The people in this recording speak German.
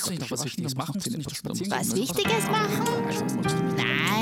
Musst du nicht noch was Wichtiges machen? Musst du nicht noch spazieren gehen? Was Wichtiges machen? Nein.